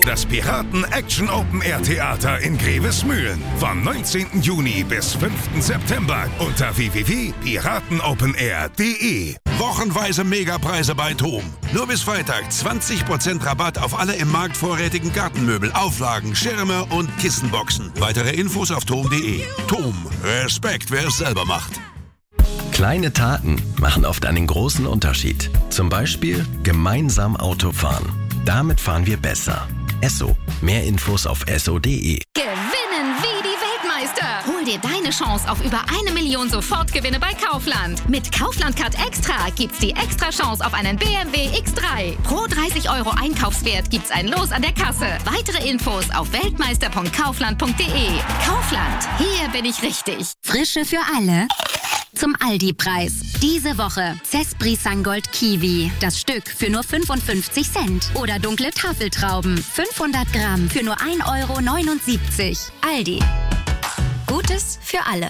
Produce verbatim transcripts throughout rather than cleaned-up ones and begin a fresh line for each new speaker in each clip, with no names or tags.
das Piraten Action Open Air Theater in Grevesmühlen. Vom neunzehnten Juni bis fünften September unter w w w punkt piratenopenair punkt de.
Wochenweise Megapreise bei TOM. Nur bis Freitag zwanzig Prozent Rabatt auf alle im Markt vorrätigen Gartenmöbel, Auflagen, Schirme und Kissenboxen. Weitere Infos auf tom punkt de. TOM. Respekt, wer es selber macht.
Kleine Taten machen oft einen großen Unterschied. Zum Beispiel gemeinsam Auto fahren. Damit fahren wir besser. Esso. Mehr Infos auf esso punkt de.
Gewinnen wie die Weltmeister. Hol dir deine Chance auf über eine Million Sofortgewinne bei Kaufland. Mit Kaufland Card Extra gibt's die extra Chance auf einen B M W X drei. Pro dreißig Euro Einkaufswert gibt's ein Los an der Kasse. Weitere Infos auf weltmeister punkt kaufland punkt de. Kaufland. Hier bin ich richtig.
Frische für alle. Zum Aldi-Preis. Diese Woche Cespri Sangold Kiwi. Das Stück für nur fünfundfünfzig Cent. Oder dunkle Tafeltrauben. fünfhundert Gramm für nur ein Euro neunundsiebzig. Aldi. Gutes für alle.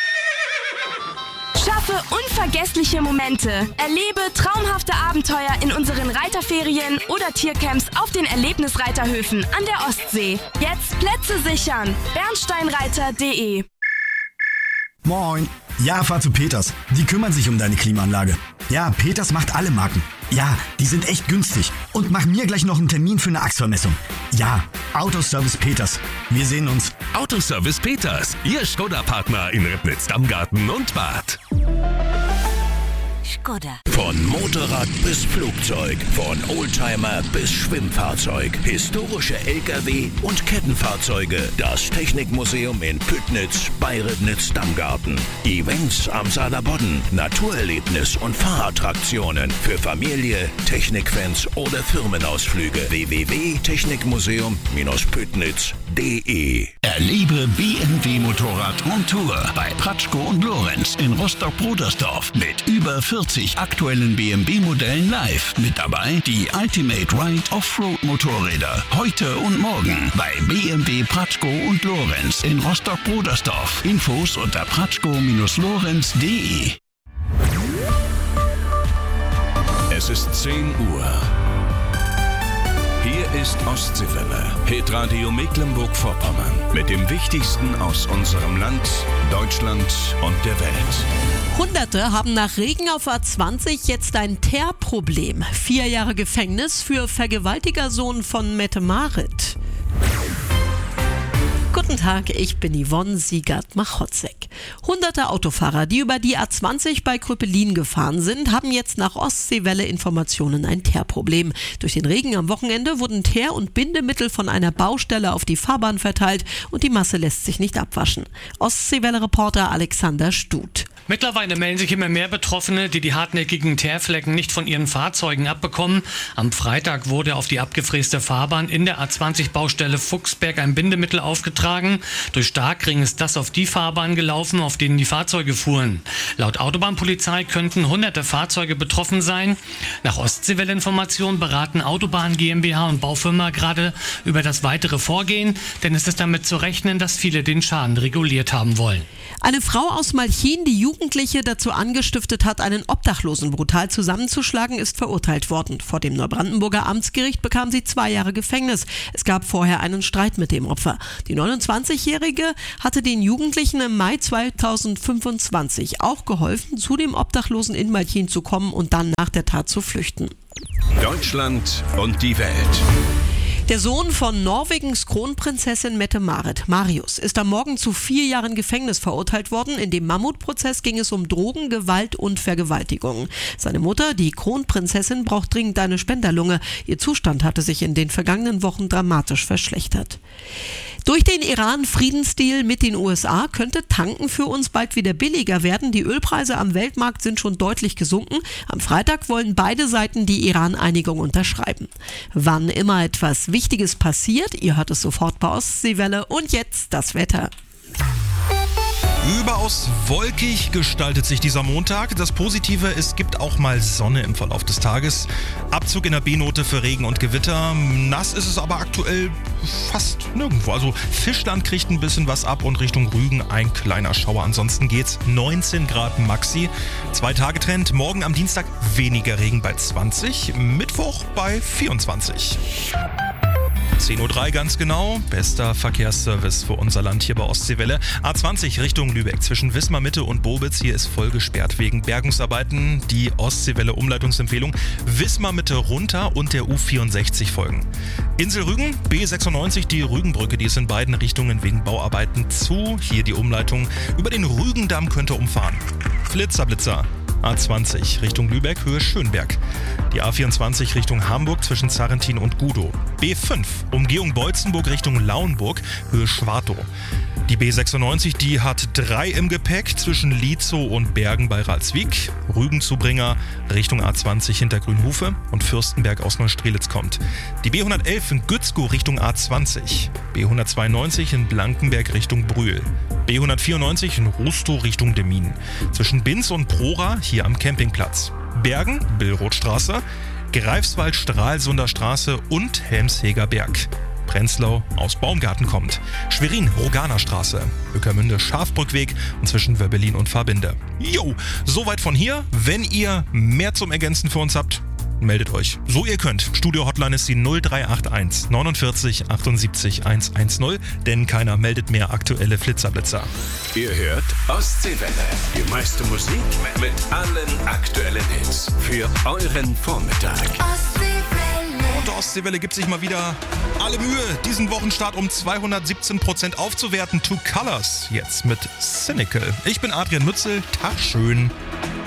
Schaffe unvergessliche Momente. Erlebe traumhafte Abenteuer in unseren Reiterferien oder Tiercamps auf den Erlebnisreiterhöfen an der Ostsee. Jetzt Plätze sichern. bernsteinreiter punkt de.
Moin. Ja, fahr zu Peters. Die kümmern sich um deine Klimaanlage. Ja, Peters macht alle Marken. Ja, die sind echt günstig. Und mach mir gleich noch einen Termin für eine Achsvermessung. Ja, Autoservice Peters. Wir sehen uns.
Autoservice Peters, Ihr Skoda-Partner in Ribnitz-Dammgarten und Bad.
Skoda.
Von Motorrad bis Flugzeug, von Oldtimer bis Schwimmfahrzeug, historische L K W und Kettenfahrzeuge. Das Technikmuseum in Püttnitz bei Ribnitz-Dammgarten. Events am Saarlandbodden, Naturerlebnis und Fahrattraktionen für Familie, Technikfans oder Firmenausflüge. w w w punkt technikmuseum püttnitz punkt de.
Erlebe B M W Motorrad on Tour bei Pratschko und Lorenz in Rostock-Brudersdorf mit über vierzig aktuellen B M W-Modellen live. Mit dabei die Ultimate Ride Offroad-Motorräder. Heute und morgen bei B M W Pratschko und Lorenz in Rostock-Brudersdorf. Infos unter pratschko Lorenz punkt de.
Es ist zehn Uhr. Hier ist Ostseewelle, Hitradio Mecklenburg-Vorpommern. Mit dem Wichtigsten aus unserem Land, Deutschland und der Welt.
Hunderte haben nach Regen auf A zwanzig jetzt ein Teerproblem. Vier Jahre Gefängnis für Vergewaltigersohn von Mette-Marit. Guten Tag, ich bin Yvonne Siegert-Machotzek. Hunderte Autofahrer, die über die A zwanzig bei Krüppelin gefahren sind, haben jetzt nach Ostseewelle-Informationen ein Teerproblem. Durch den Regen am Wochenende wurden Teer- und Bindemittel von einer Baustelle auf die Fahrbahn verteilt und die Masse lässt sich nicht abwaschen. Ostseewelle-Reporter Alexander Stut.
Mittlerweile melden sich immer mehr Betroffene, die die hartnäckigen Teerflecken nicht von ihren Fahrzeugen abbekommen. Am Freitag wurde auf die abgefräste Fahrbahn in der A zwanzig Baustelle Fuchsberg ein Bindemittel aufgetragen. Durch Starkregen ist das auf die Fahrbahn gelaufen, auf denen die Fahrzeuge fuhren. Laut Autobahnpolizei könnten hunderte Fahrzeuge betroffen sein. Nach Ostseewelle-Informationen beraten Autobahn GmbH und Baufirma gerade über das weitere Vorgehen, denn es ist damit zu rechnen, dass viele den Schaden reguliert haben wollen.
Eine Frau aus Malchin, die Jugendliche dazu angestiftet hat, einen Obdachlosen brutal zusammenzuschlagen, ist verurteilt worden. Vor dem Neubrandenburger Amtsgericht bekam sie zwei Jahre Gefängnis. Es gab vorher einen Streit mit dem Opfer. Die neunundzwanzigjährige hatte den Jugendlichen im Mai zweitausendfünfundzwanzig auch geholfen, zu dem Obdachlosen in Malchin zu kommen und dann nach der Tat zu flüchten.
Deutschland und die Welt.
Der Sohn von Norwegens Kronprinzessin Mette-Marit, Marius, ist am Morgen zu vier Jahren Gefängnis verurteilt worden. In dem Mammutprozess ging es um Drogen, Gewalt und Vergewaltigung. Seine Mutter, die Kronprinzessin, braucht dringend eine Spenderlunge. Ihr Zustand hatte sich in den vergangenen Wochen dramatisch verschlechtert. Durch den Iran-Friedensdeal mit den U S A könnte Tanken für uns bald wieder billiger werden. Die Ölpreise am Weltmarkt sind schon deutlich gesunken. Am Freitag wollen beide Seiten die Iran-Einigung unterschreiben. Wann immer etwas Wichtiges passiert, ihr hört es sofort bei Ostseewelle. Und jetzt das Wetter.
Überaus wolkig gestaltet sich dieser Montag. Das Positive, es gibt auch mal Sonne im Verlauf des Tages. Abzug in der B-Note für Regen und Gewitter. Nass ist es aber aktuell fast nirgendwo. Also Fischland kriegt ein bisschen was ab und Richtung Rügen ein kleiner Schauer. Ansonsten geht's neunzehn Grad Maxi. Zwei-Tage-Trend. Morgen am Dienstag weniger Regen bei zwanzig. Mittwoch bei vierundzwanzig. zehn Uhr drei ganz genau. Bester Verkehrsservice für unser Land hier bei Ostseewelle. A zwanzig Richtung Lübeck zwischen Wismar Mitte und Bobitz. Hier ist voll gesperrt wegen Bergungsarbeiten. Die Ostseewelle Umleitungsempfehlung. Wismar Mitte runter und der U vierundsechzig folgen. Insel Rügen, B sechsundneunzig, die Rügenbrücke, die ist in beiden Richtungen wegen Bauarbeiten zu. Hier die Umleitung über den Rügendamm könnte umfahren. Flitzer, Blitzer. A zwanzig Richtung Lübeck, Höhe Schönberg. Die A vierundzwanzig Richtung Hamburg zwischen Zarrentin und Gudow. B fünf, Umgehung Beutzenburg Richtung Lauenburg, Höhe Schwartow. Die B sechsundneunzig, die hat drei im Gepäck zwischen Lietzow und Bergen bei Ralswiek. Rügenzubringer Richtung A zwanzig hinter Grünhufe und Fürstenberg aus Neustrelitz kommt. Die B hundertelf in Gützkow Richtung A zwanzig. B hundertzweiundneunzig in Blankenberg Richtung Brühl. B hundertvierundneunzig in Rustow Richtung Demmin. Zwischen Binz und Prora hier am Campingplatz. Bergen, Billrothstraße, Greifswald, Stralsunder Straße und Helmsheger Berg. Prenzlau aus Baumgarten kommt. Schwerin, Roganer Straße. Ueckermünde, Schafbrückweg und zwischen Wöbbelin und Verbinde. Jo, soweit von hier. Wenn ihr mehr zum Ergänzen für uns habt, meldet euch. So ihr könnt. Studio-Hotline ist die null drei acht eins neunundvierzig achtundsiebzig hundertzehn, denn keiner meldet mehr aktuelle Flitzerblitzer.
Ihr hört Ostseewelle. Die meiste Musik mit allen aktuellen Hits für euren Vormittag.
Und der Ostseewelle gibt sich mal wieder alle Mühe, diesen Wochenstart um zweihundertsiebzehn Prozent aufzuwerten. Two Colors jetzt mit Cynical. Ich bin Adrian Mützel. Tag schön.